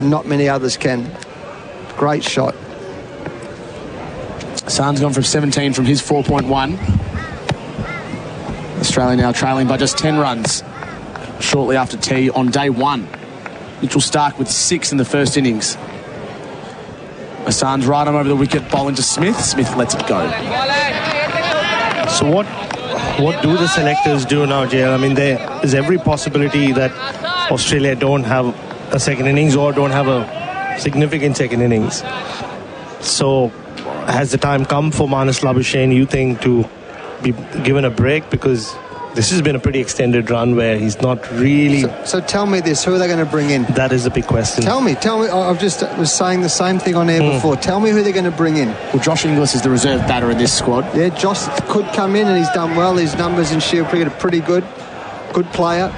Not many others can. Great shot. Hassan's gone from 17 from his 4.1. Australia now trailing by just 10 runs shortly after tea on day one. Mitchell Starc with 6 in the first innings. Hassan's right arm over the wicket, bowling to Smith. Smith lets it go. So what do the selectors do now, JL? I mean, there is every possibility that Australia don't have a second innings or don't have a significant second innings. So has the time come for Marnus Labuschagne, you think, to be given a break? Because this has been a pretty extended run where he's not really... So tell me this, who are they going to bring in? That is the big question. Tell me. I was saying the same thing on air before. Tell me who they're going to bring in. Well, Josh Inglis is the reserve batter in this squad. Yeah, Josh could come in and he's done well. His numbers in Shield cricket are pretty good. Good player.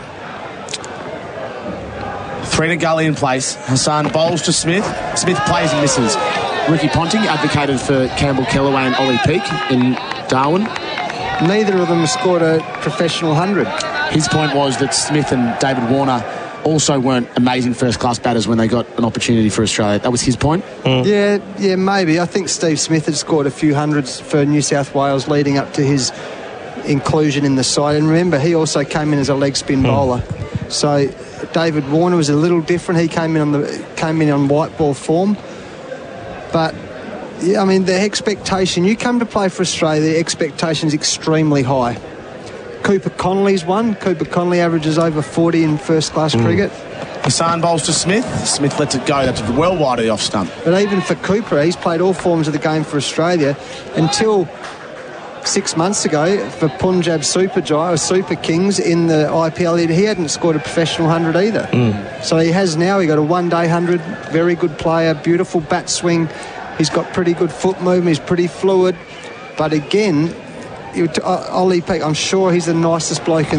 3 to gully in place. Hassan bowls to Smith. Smith plays and misses. Ricky Ponting advocated for Campbell Kellaway and Ollie Peake in Darwin. Neither of them scored a professional 100. His point was that Smith and David Warner also weren't amazing first-class batters when they got an opportunity for Australia. That was his point? Yeah, maybe. I think Steve Smith had scored a few hundreds for New South Wales leading up to his inclusion in the side. And remember, he also came in as a leg spin bowler. So David Warner was a little different. He came in on white ball form. But yeah, I mean, the expectation, you come to play for Australia, the expectation is extremely high. Cooper Connolly's one. Cooper Connolly averages over 40 in first-class cricket. Hassan bowls to Smith. Smith lets it go. That's well wide of the off stump. But even for Cooper, he's played all forms of the game for Australia until 6 months ago for Punjab Super Kings in the IPL. He hadn't scored a professional 100 either. So he has now. He got a one-day 100. Very good player. Beautiful bat swing. He's got pretty good foot movement. He's pretty fluid. But again, Ollie Peake, I'm sure he's the nicest bloke in